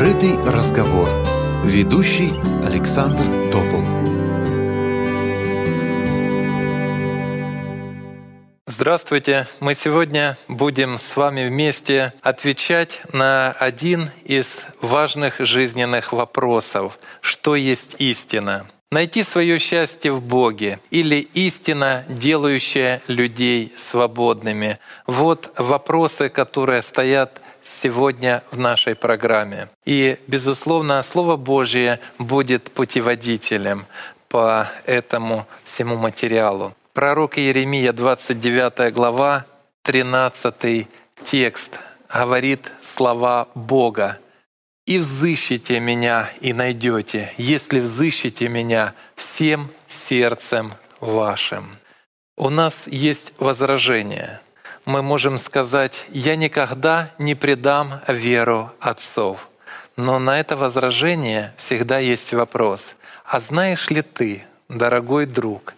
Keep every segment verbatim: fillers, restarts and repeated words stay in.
Открытый разговор. Ведущий Александр Топол. Здравствуйте! Мы сегодня будем с вами вместе отвечать на один из важных жизненных вопросов. Что есть истина? Найти свое счастье в Боге или истина, делающая людей свободными? Вот вопросы, которые стоят сегодня в нашей программе. И, безусловно, Слово Божье будет путеводителем по этому всему материалу. Пророк Иеремия, двадцать девятая глава, тринадцатый текст, говорит слова Бога. «И взыщите меня, и найдете, если взыщете меня всем сердцем вашим». У нас есть возражение. Мы можем сказать: «Я никогда не предам веру отцов». Но на это возражение всегда есть вопрос: а знаешь ли ты, дорогой друг,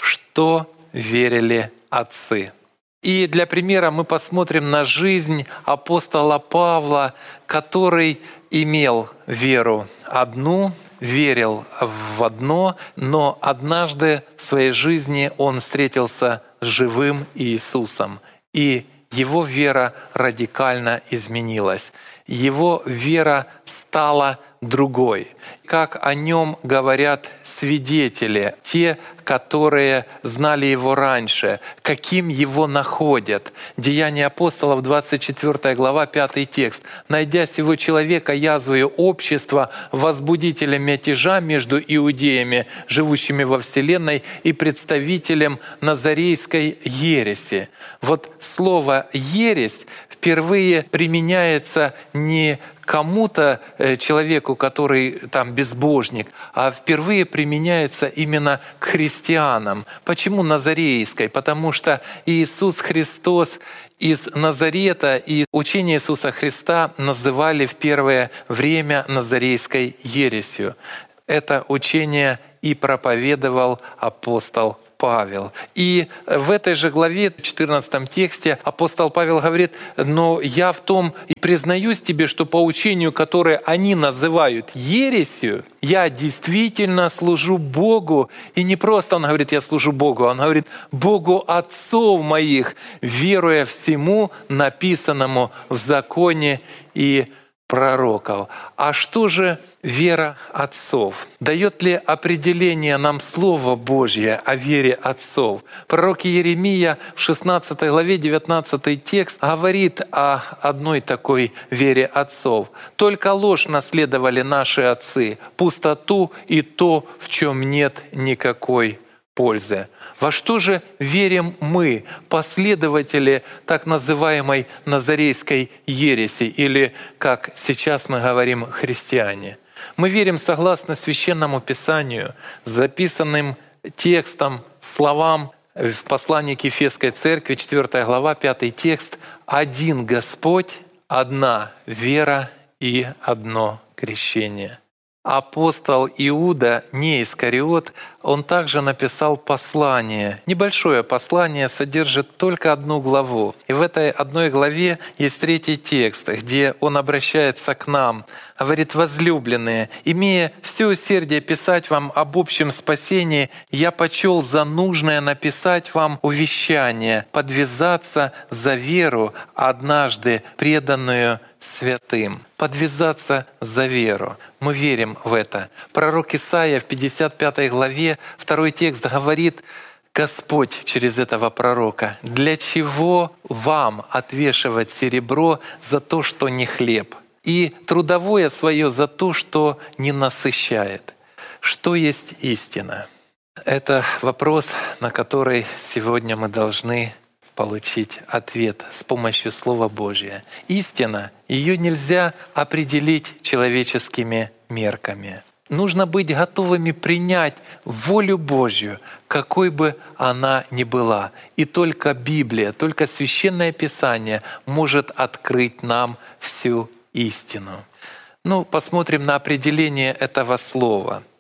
что верили отцы? И для примера мы посмотрим на жизнь апостола Павла, который имел веру одну, верил в одно, но однажды в своей жизни он встретился с живым Иисусом, и его вера радикально изменилась. Его вера стала другой. Как о нем говорят свидетели, те, которые знали его раньше, каким его находят. Деяния апостолов, двадцать четвёртая глава, пятый текст. «Найдя сего человека, язвою общества, возбудителем мятежа между иудеями, живущими во вселенной, и представителем назарейской ереси». Вот слово «ересь» впервые применяется не кому-то, человеку, который там безбожник, а впервые применяется именно к христианам. Почему назарейской? Потому что Иисус Христос из Назарета и учение Иисуса Христа называли в первое время назарейской ересью. Это учение и проповедовал апостол Павел. И в этой же главе, в четырнадцатом тексте, апостол Павел говорит: «Но я в том и признаюсь тебе, что по учению, которое они называют ересью, я действительно служу Богу». И не просто он говорит: «Я служу Богу», он говорит: «Богу отцов моих, веруя всему написанному в законе и пророков». А что же вера отцов? Дает ли определение нам Слово Божье о вере отцов? Пророк Иеремия в шестнадцатой главе, девятнадцатый текст, говорит о одной такой вере отцов. «Только ложь наследовали наши отцы, пустоту и то, в чем нет никакой пользы». Во что же верим мы, последователи так называемой назарейской ереси, или, как сейчас мы говорим, христиане? Мы верим согласно Священному Писанию, записанным текстом, словам в послании к Ефесской церкви, четвёртая глава, пятый текст: «Один Господь, одна вера и одно крещение». Апостол Иуда, не Искариот, он также написал послание. Небольшое послание, содержит только одну главу. И в этой одной главе есть третий текст, где он обращается к нам. Говорит: «Возлюбленные, имея все усердие писать вам об общем спасении, я почел за нужное написать вам увещание, подвязаться за веру, однажды преданную святым». Подвязаться за веру. Мы верим в это. Пророк Исаия в пятьдесят пятой главе, второй текст говорит: Господь через этого пророка: «Для чего вам отвешивать серебро за то, что не хлеб, и трудовое свое за то, что не насыщает?» Что есть истина? Это вопрос, на который сегодня мы должны получить ответ с помощью Слова Божия. Истина, ее нельзя определить человеческими мерками. Нужно быть готовыми принять волю Божью, какой бы она ни была. И только Библия, только Священное Писание может открыть нам всю истину. Ну, посмотрим на определение этого слова.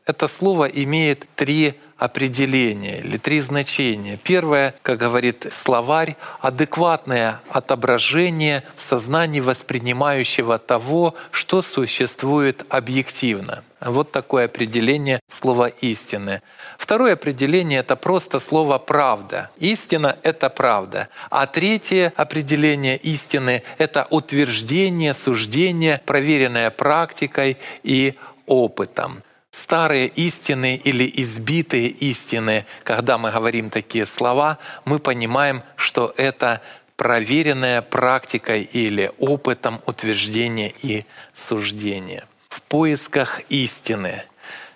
Это слово имеет три определения или три значения. Первое, как говорит словарь, адекватное отображение в сознании воспринимающего того, что существует объективно. Вот такое определение слова «истины». Второе определение — это просто слово «правда». Истина — это правда. А третье определение истины — это утверждение, суждение, проверенное практикой и опытом. Старые истины или избитые истины, когда мы говорим такие слова, мы понимаем, что это проверенная практикой или опытом утверждение и суждение. В поисках истины.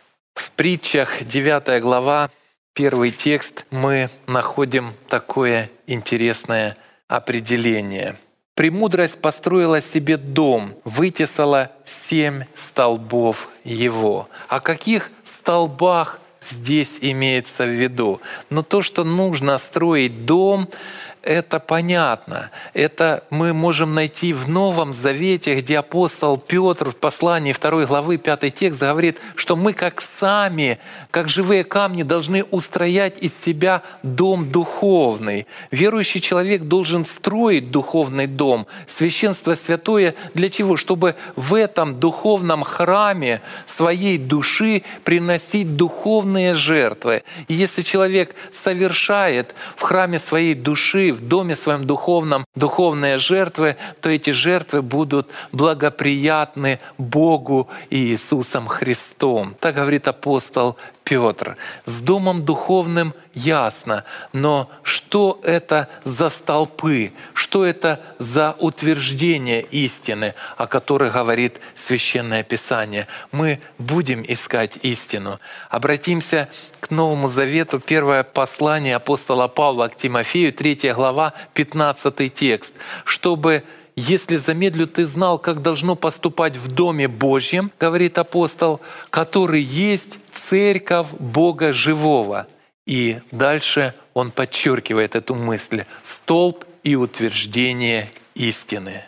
В притчах девятая глава, первый текст, мы находим такое интересное определение. «Премудрость построила себе дом, вытесала семь столбов его». О каких столбах здесь имеется в виду? Но то, что нужно строить дом, это понятно. Это мы можем найти в Новом Завете, где апостол Петр в послании второй главы, пятый текст говорит, что мы как сами, как живые камни, должны устроять из себя дом духовный. Верующий человек должен строить духовный дом. Священство святое для чего? Чтобы в этом духовном храме своей души приносить духовные жертвы. И если человек совершает в храме своей души, в доме своем духовном духовные жертвы, то эти жертвы будут благоприятны Богу и Иисусом Христом. Так говорит апостол Петр. С домом духовным ясно, но что это за столпы, что это за утверждение истины, о которых говорит Священное Писание? Мы будем искать истину. Обратимся к Новому Завету, первое послание апостола Павла к Тимофею, третья глава, пятнадцатый текст. «Чтобы, если замедлю, ты знал, как должно поступать в Доме Божьем, — говорит апостол, — который есть церковь Бога живого». И дальше он подчеркивает эту мысль: столб и утверждение истины.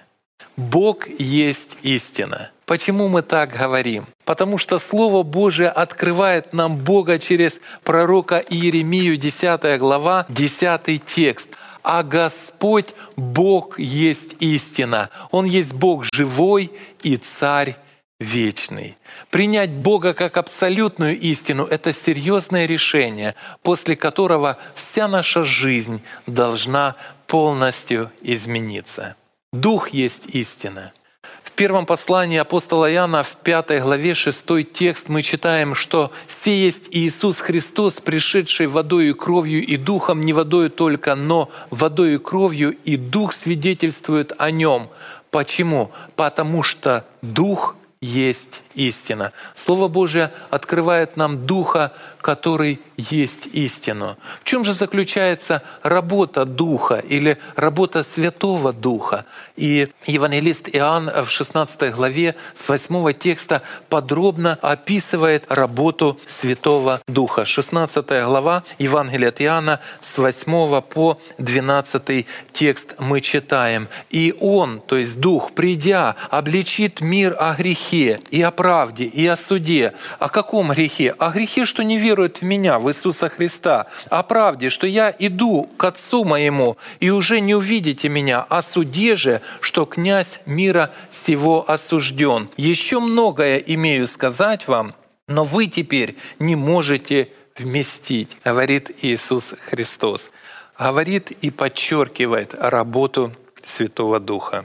Бог есть истина. Почему мы так говорим? Потому что Слово Божие открывает нам Бога через пророка Иеремию, десятая глава, десятый текст. «А Господь Бог есть истина. Он есть Бог живой и Царь вечный». Принять Бога как абсолютную истину — это серьезное решение, после которого вся наша жизнь должна полностью измениться. Дух есть истина. В первом послании апостола Иоанна, в пятой главе, шестой текст, мы читаем, что «Се есть Иисус Христос, пришедший водою и кровью и духом, не водою только, но водою и кровью, и Дух свидетельствует о Нем». Почему? Потому что Дух есть истина. Слово Божие открывает нам Духа, который есть истину. В чем же заключается работа Духа или работа Святого Духа? И евангелист Иоанн в шестнадцатой главе с восьмого текста подробно описывает работу Святого Духа. шестнадцатая глава Евангелия от Иоанна с восьмого по двенадцатый текст мы читаем. «И Он, то есть Дух, придя, обличит мир о грехе и о правде, и о суде». О каком грехе? О грехе, что не верует в Меня, в Иисуса Христа. О правде, что я иду к Отцу Моему, и уже не увидите Меня. О суде же, что князь мира сего осужден. Еще многое имею сказать вам, но вы теперь не можете вместить, говорит Иисус Христос. Говорит и подчеркивает работу Святого Духа.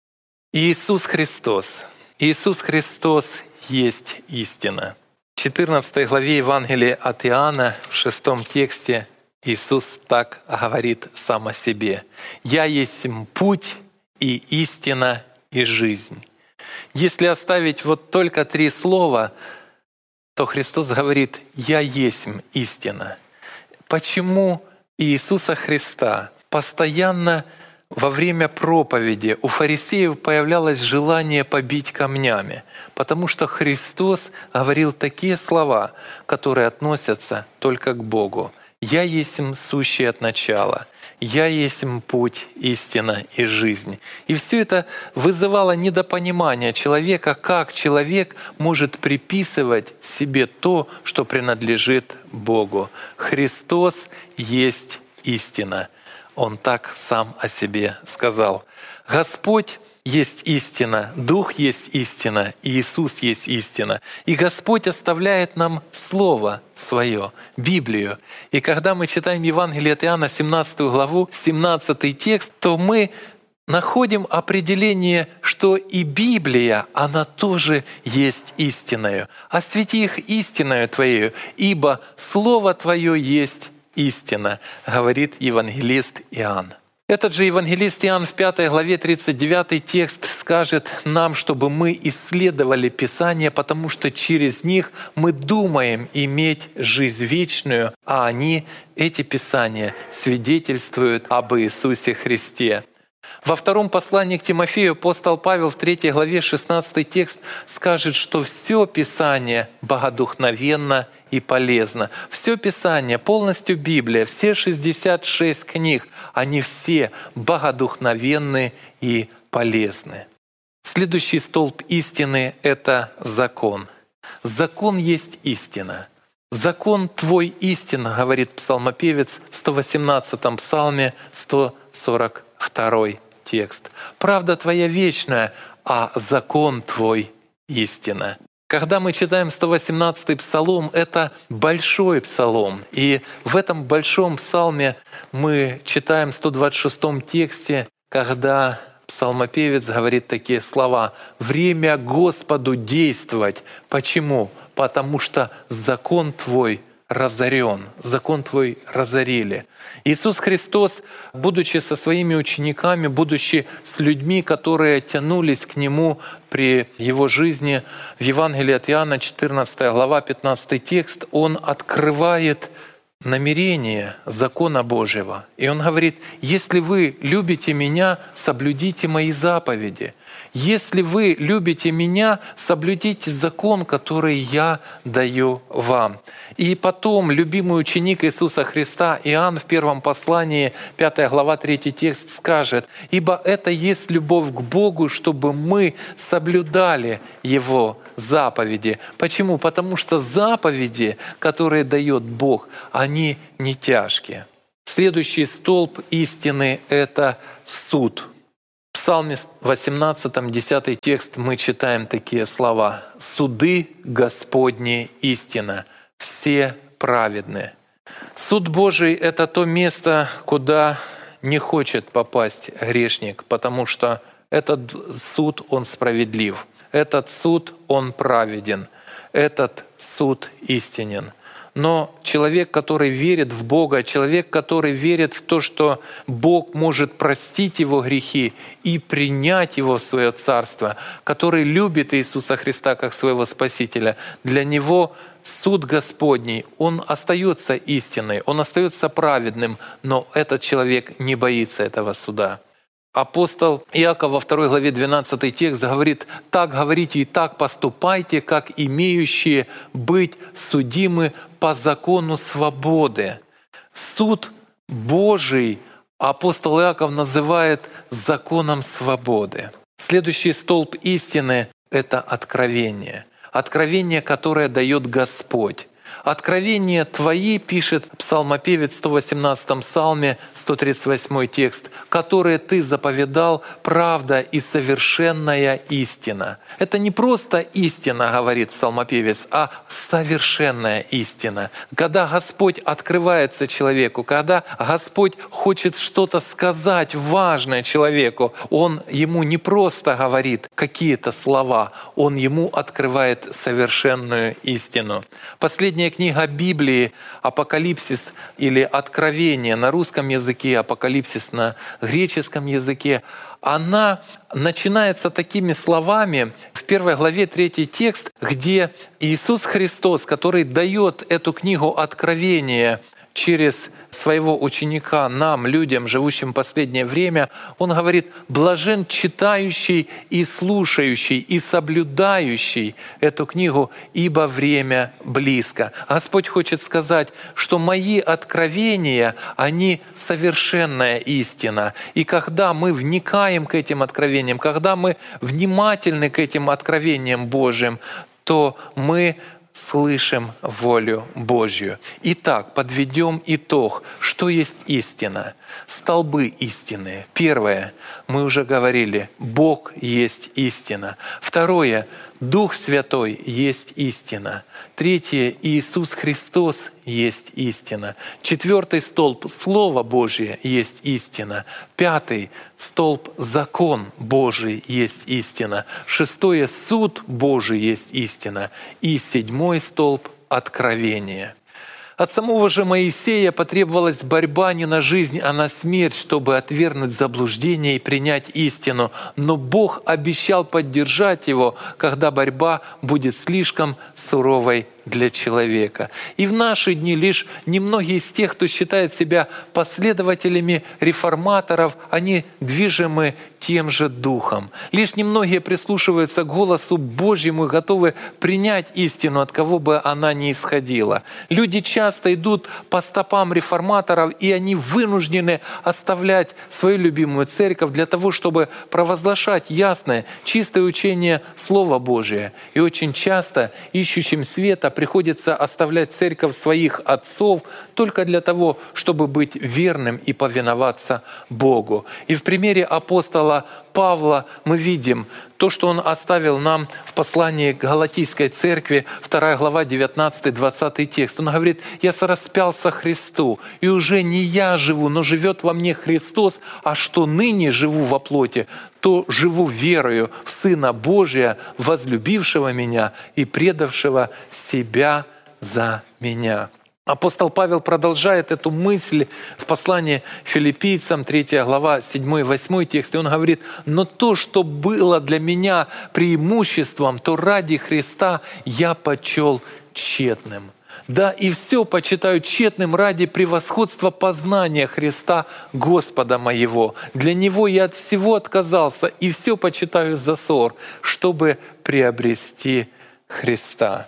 Иисус Христос. Иисус Христос есть истина. В четырнадцатой главе Евангелия от Иоанна, в шестом тексте, Иисус так говорит сам о себе: «Я есть путь и истина и жизнь». Если оставить вот только три слова, то Христос говорит: «Я есть истина». Почему Иисуса Христа постоянно во время проповеди у фарисеев появлялось желание побить камнями? Потому что Христос говорил такие слова, которые относятся только к Богу. «Я есмь сущий от начала, я есмь путь, истина и жизнь». И все это вызывало недопонимание человека, как человек может приписывать себе то, что принадлежит Богу. Христос есть истина. Он так сам о себе сказал. Господь есть истина, Дух есть истина, и Иисус есть истина. И Господь оставляет нам Слово Свое, Библию. И когда мы читаем Евангелие от Иоанна, семнадцатую главу, семнадцатый текст, то мы находим определение, что и Библия, она тоже есть истиною. «Освети их истиною Твоею, ибо Слово Твое есть истина», говорит евангелист Иоанн. Этот же евангелист Иоанн в пятой главе тридцать девятый текст скажет нам, чтобы мы исследовали Писания, потому что через них мы думаем иметь жизнь вечную, а они, эти Писания, свидетельствуют об Иисусе Христе. Во втором послании к Тимофею апостол Павел в третьей главе шестнадцатый текст скажет, что все Писание богодухновенно и полезно. Все Писание, полностью Библия, все шестьдесят шесть книг, они все богодухновенны и полезны. Следующий столб истины — это закон. Закон есть истина. «Закон Твой истина», говорит псалмопевец в сто восемнадцатом псалме, сто сорок второй текст. «Правда Твоя вечная, а закон Твой истина». Когда мы читаем сто восемнадцатый псалом, это большой псалом. И в этом большом псалме мы читаем в сто двадцать шестом тексте, когда псалмопевец говорит такие слова: «Время Господу действовать». Почему? Потому что закон Твой разорен, закон Твой разорили. Иисус Христос, будучи со своими учениками, будучи с людьми, которые тянулись к Нему при Его жизни, в Евангелии от Иоанна, четырнадцатая глава, пятнадцатый текст, Он открывает намерение закона Божьего. И Он говорит: «Если вы любите Меня, соблюдите Мои заповеди. Если вы любите Меня, соблюдите закон, который Я даю вам». И потом любимый ученик Иисуса Христа Иоанн в первом послании, пятая глава, третий текст скажет: «Ибо это есть любовь к Богу, чтобы мы соблюдали Его заповеди». Почему? Потому что заповеди, которые дает Бог, они не тяжкие. Следующий столб истины — это суд. В Псалме восемнадцатом, десятый текст мы читаем такие слова: «Суды Господни истина, все праведны». Суд Божий — это то место, куда не хочет попасть грешник, потому что этот суд, он справедлив, этот суд, он праведен, этот суд истинен. Но человек, который верит в Бога, человек, который верит в то, что Бог может простить его грехи и принять его в свое царство, который любит Иисуса Христа как своего Спасителя, для него суд Господний, он остается истинной, он остается праведным, но этот человек не боится этого суда. Апостол Иаков во второй главе двенадцатый текст говорит: «Так говорите и так поступайте, как имеющие быть судимы по закону свободы». Суд Божий апостол Иаков называет законом свободы. Следующий столб истины — это откровение. Откровение, которое дает Господь. «Откровения Твои», пишет псалмопевец в сто восемнадцатом псалме, сто тридцать восьмой текст, «которые Ты заповедал, правда и совершенная истина». Это не просто истина, говорит псалмопевец, а совершенная истина. Когда Господь открывается человеку, когда Господь хочет что-то сказать важное человеку, Он ему не просто говорит какие-то слова, Он ему открывает совершенную истину. Последняя книга Библии «Апокалипсис» или «Откровение» на русском языке, «Апокалипсис» на греческом языке, она начинается такими словами в первой главе, третий текст, где Иисус Христос, который дает эту книгу Откровения через своего ученика нам, людям, живущим в последнее время, Он говорит: «Блажен читающий и слушающий, и соблюдающий эту книгу, ибо время близко». Господь хочет сказать, что мои откровения, они совершенная истина. И когда мы вникаем к этим откровениям, когда мы внимательны к этим откровениям Божьим, то мы слышим волю Божью. Итак, подведем итог. Что есть истина? Столбы истины. Первое, мы уже говорили, Бог есть истина. Второе, Дух Святой есть истина. Третье, Иисус Христос есть истина. Четвертый столб, Слово Божье есть истина. Пятый столб, закон Божий есть истина. Шестое, суд Божий есть истина. И седьмой столб, откровение. От самого же Моисея потребовалась борьба не на жизнь, а на смерть, чтобы отвергнуть заблуждение и принять истину. Но Бог обещал поддержать его, когда борьба будет слишком суровой для человека. И в наши дни лишь немногие из тех, кто считает себя последователями реформаторов, они движимы тем же духом. Лишь немногие прислушиваются к голосу Божьему и готовы принять истину, от кого бы она ни исходила. Люди часто идут по стопам реформаторов, и они вынуждены оставлять свою любимую церковь для того, чтобы провозглашать ясное, чистое учение Слова Божия. И очень часто ищущим света приходится оставлять церковь своих отцов только для того, чтобы быть верным и повиноваться Богу. И в примере апостола Павла мы видим то, что он оставил нам в послании к Галатийской церкви, вторая глава, девятнадцатый-двадцатый текст. Он говорит: «Я сораспялся Христу, и уже не я живу, но живет во мне Христос, а что ныне живу во плоти, то живу верою в Сына Божия, возлюбившего меня и предавшего себя за меня». Апостол Павел продолжает эту мысль в послании Филиппийцам, третья глава, седьмой-восьмой текст. И он говорит: «Но то, что было для меня преимуществом, то ради Христа я почел тщетным. Да, и все почитаю тщетным ради превосходства познания Христа Господа моего. Для Него я от всего отказался, и все почитаю за ссор, чтобы приобрести Христа».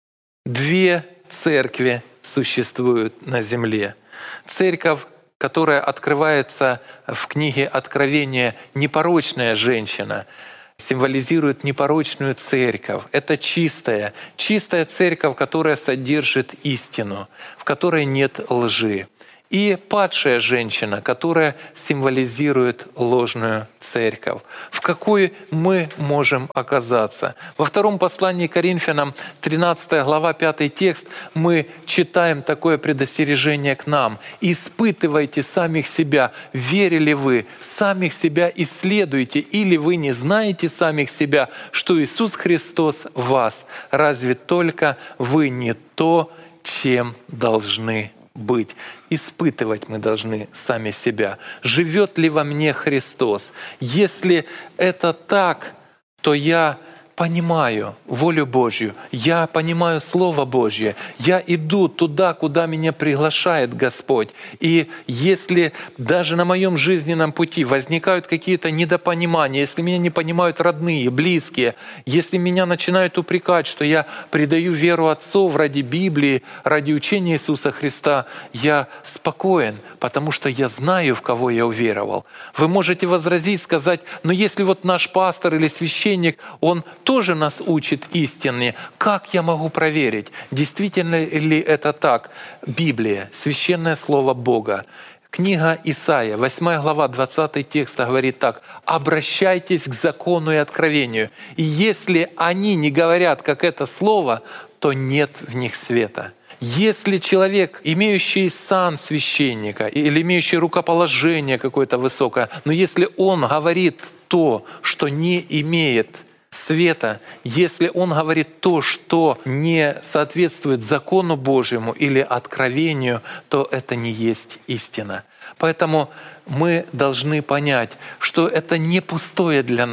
Две церкви существуют на земле. Церковь, которая открывается в книге Откровения, непорочная женщина, символизирует непорочную церковь. Это чистая, чистая церковь, которая содержит истину, в которой нет лжи. И падшая женщина, которая символизирует ложную церковь. В какой мы можем оказаться? Во втором послании к Коринфянам, тринадцатая глава, пятый текст, мы читаем такое предостережение к нам. «Испытывайте самих себя, верили вы, самих себя исследуйте, или вы не знаете самих себя, что Иисус Христос в вас. Разве только вы не то, чем должны быть». Испытывать мы должны сами себя. Живет ли во мне Христос? Если это так, то я понимаю волю Божью, я понимаю Слово Божье, я иду туда, куда меня приглашает Господь. И если даже на моем жизненном пути возникают какие-то недопонимания, если меня не понимают родные, близкие, если меня начинают упрекать, что я предаю веру отцов ради Библии, ради учения Иисуса Христа, я спокоен, потому что я знаю, в кого я уверовал. Вы можете возразить, сказать: но если вот наш пастор или священник, он тоже нас учит истине, как я могу проверить, действительно ли это так? Библия, священное слово Бога. Книга Исаия, восьмая глава, двадцатый текст говорит так: «Обращайтесь к закону и откровению, и если они не говорят, как это слово, то нет в них света». Если человек, имеющий сан священника или имеющий рукоположение какое-то высокое, но если он говорит то, что не имеет света, если он говорит то, что не соответствует закону Божьему или откровению, то это не есть истина. Поэтому мы должны понять, что это не пустое для нас.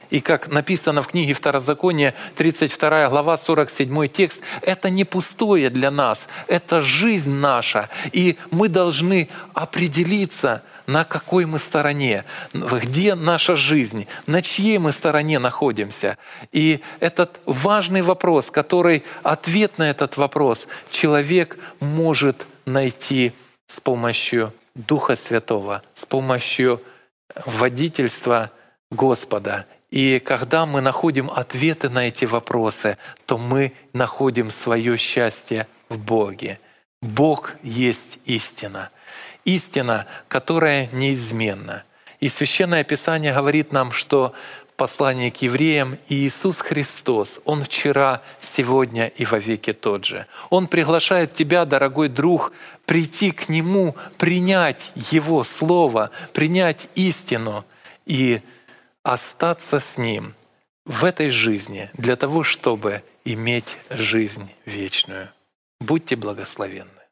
И как написано в книге Второзакония, тридцать вторая глава, сорок седьмой текст, это не пустое для нас, это жизнь наша. И мы должны определиться, на какой мы стороне, где наша жизнь, на чьей мы стороне находимся. И этот важный вопрос, который, ответ на этот вопрос человек может найти с помощью Духа Святого, с помощью водительства Господа. И когда мы находим ответы на эти вопросы, то мы находим свое счастье в Боге. Бог есть истина. Истина, которая неизменна. И Священное Писание говорит нам, что в послании к евреям Иисус Христос, Он вчера, сегодня и вовеки тот же. Он приглашает тебя, дорогой друг, прийти к Нему, принять Его Слово, принять истину и остаться с Ним в этой жизни для того, чтобы иметь жизнь вечную. Будьте благословенны.